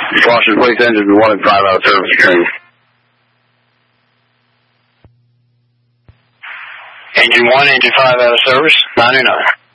Flush and police engine 1 and 5 out of service training. Engine 1, engine 5 out of service, 929.